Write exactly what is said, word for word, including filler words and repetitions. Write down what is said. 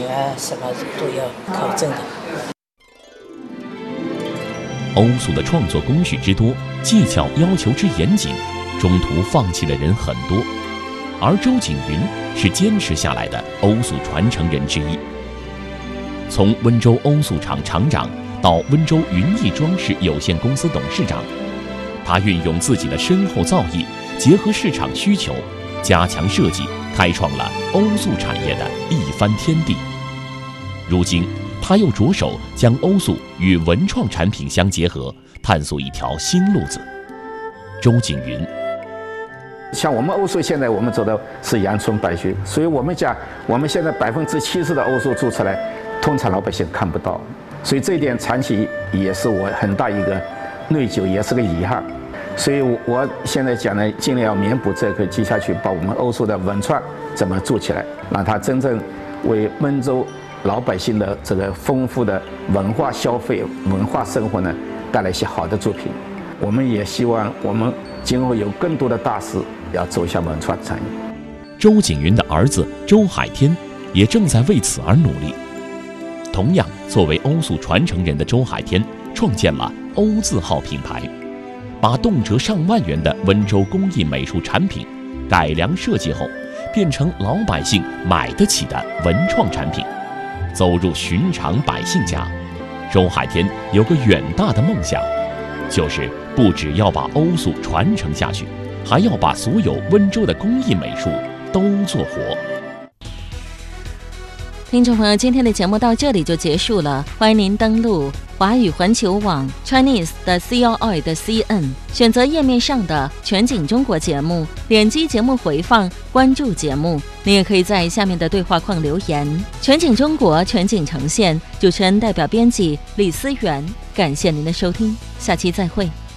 啊什么都要考证的。 欧素的创作工序之多，技巧要求之严谨，中途放弃的人很多，而周景云是坚持下来的欧素传承人之一。从温州欧素厂厂长到温州云艺装饰有限公司董事长，他运用自己的深厚造诣，结合市场需求，加强设计，开创了欧素产业的一番天地。如今他又着手将欧素与文创产品相结合，探索一条新路子。周景云， 像我们欧素现在我们做的是阳春白雪，所以我们讲我们现在百分之七十的欧素做出来，通常老百姓看不到，所以这一点长期也是我很大一个内疚，也是个遗憾。所以我现在讲呢，尽量要弥补这个接下去，把我们欧素的文创怎么做起来，让它真正为温州老百姓的这个丰富的文化消费、文化生活呢，带来一些好的作品。我们也希望我们今后有更多的大师要走向文创产业。 周景云的儿子周海天也正在为此而努力。同样，作为欧素传承人的周海天创建了欧字号品牌，把动辄上万元的温州工艺美术产品改良设计后，变成老百姓买得起的文创产品，走入寻常百姓家。周海天有个远大的梦想，就是不只要把欧素传承下去，还要把所有温州的工艺美术都做活。 听众朋友，今天的节目到这里就结束了，欢迎您登录华语环球网 Chinese 的 C O I 的 C N， 选择页面上的全景中国节目，点击节目回放，关注节目。你也可以在下面的对话框留言。全景中国，全景呈现，主持人代表编辑李思源，感谢您的收听，下期再会。